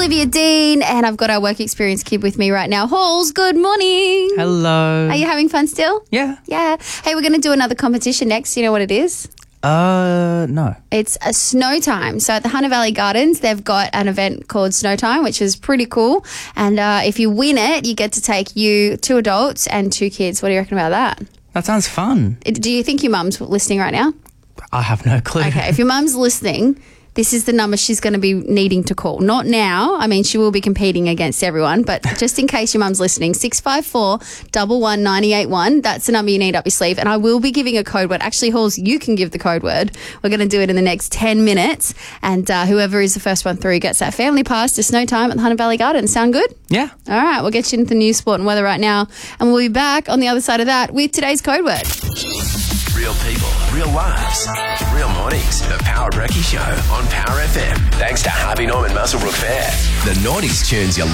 Olivia Dean, and I've got our work experience kid with me right now. Halls, good morning. Hello. Are you having fun still? Yeah. Yeah. Hey, we're going to do another competition next. You know what it is? No. It's a snow time. So at the Hunter Valley Gardens, they've got an event called Snow Time, which is pretty cool. And if you win it, you get to take 2 adults and 2 kids. What do you reckon about that? That sounds fun. Do you think your mum's listening right now? I have no clue. Okay, if your mum's listening, this is the number she's going to be needing to call. Not now. I mean, she will be competing against everyone, but just in case your mum's listening, 654 11 981. That's the number you need up your sleeve. And I will be giving a code word. Actually, Halls, you can give the code word. We're going to do it in the next 10 minutes. And whoever is the first one through gets that family pass to Snow Time at the Hunter Valley Gardens. Sound good? Yeah. All right, we'll get you into the news, sport and weather right now. And we'll be back on the other side of that with today's code word. Real people, real lives, real mornings. The Power Brekkie Show on Power FM. Thanks to Harvey Norman Muswellbrook Fair. The Naughties tunes you